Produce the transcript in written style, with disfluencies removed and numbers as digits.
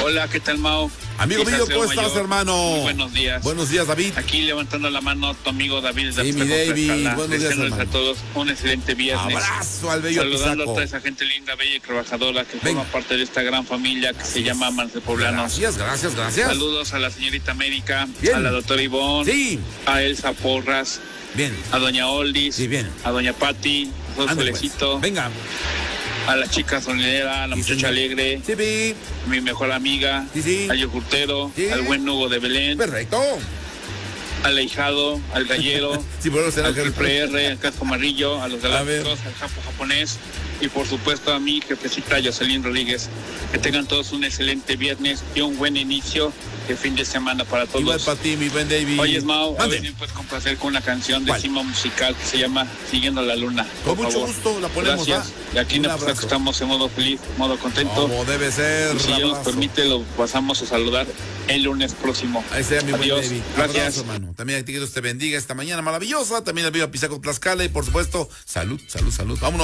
Hola, ¿qué tal, Mao? Amigo mío, ¿cómo estás, hermano? Muy buenos días. Buenos días, David. Aquí levantando la mano tu amigo David. Sí, mi David. Buenos días, hermano. A todos un excelente viernes. Abrazo al bello Saludando Pisaco. a toda esa gente linda, bella y trabajadora que forma parte de esta gran familia que se llama Amantes Poblanos. Gracias. Saludos a la señorita América, Bien. a la doctora Ivonne, Sí. a Elsa Porras, Bien. a doña Oldis, Sí, bien. a doña Patti, a Ande, Solecito, pues. Venga. a la chica sonidera, a la Sí, muchacha señor. alegre, Sí, vi. mi mejor amiga, Sí. al yogurtero, Sí. al buen Hugo de Belén, Perfecto. al ahijado, al gallero, Sí, por eso será al que triple R, al casco amarillo, a los galácticos, al japo japonés y por supuesto a mi jefecita Jocelyn Rodríguez. Que tengan todos un excelente viernes y un buen inicio de fin de semana para todos. Igual para ti, mi buen David. Oye, Mau, a Mande. ver si me puedes complacer con una canción de ¿Cuál? cima musical que se llama Siguiendo la Luna. Con por mucho favor. gusto la ponemos. Gracias. ¿va? Y aquí en Un el abrazo. que estamos en modo feliz, modo contento. Como debe ser. Y si Dios nos Abrazo. permite, lo pasamos a saludar el lunes próximo. Ahí sea mi buen Adiós. David. Gracias. Abrazo, hermano. También a ti que Dios te bendiga esta mañana maravillosa. También al vivo Pisaco Tlaxcala y por supuesto, salud. Vámonos.